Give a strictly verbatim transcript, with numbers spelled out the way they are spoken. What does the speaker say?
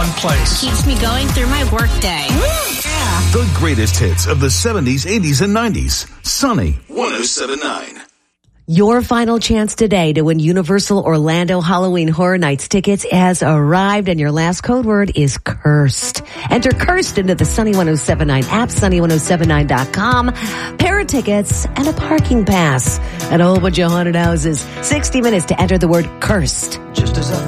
one place. Keeps me going through my workday. Yeah. The greatest hits of the seventies, eighties, and nineties. Sunny one oh seven point nine. Your final chance today to win Universal Orlando Halloween Horror Nights tickets has arrived, and your last code word is cursed. Enter cursed into the Sunny one oh seven point nine app, sunny one oh seven nine dot com, pair of tickets, and a parking pass, and a whole bunch of haunted houses. sixty minutes to enter the word cursed. Just as a